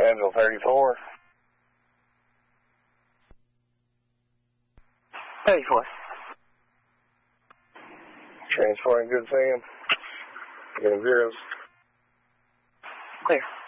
Angel 34. 34. Transporting good Sam. Getting zeros. Clear.